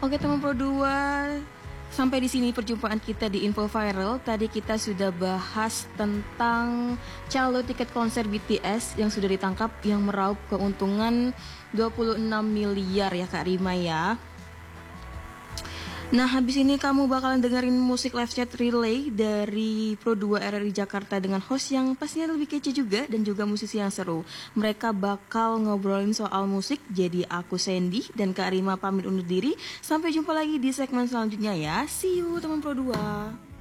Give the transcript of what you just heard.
Oke teman Pro 2, sampai di sini perjumpaan kita di Info Viral. Tadi kita sudah bahas tentang calo tiket konser BTS yang sudah ditangkap yang meraup keuntungan 26 miliar ya Kak Rima ya. Nah habis ini kamu bakalan dengerin musik live chat relay dari Pro 2 RRI Jakarta dengan host yang pastinya lebih kece juga dan juga musisi yang seru. Mereka bakal ngobrolin soal musik. Jadi aku Sandy dan Kak Rima pamit undur diri. Sampai jumpa lagi di segmen selanjutnya ya. See you teman Pro 2.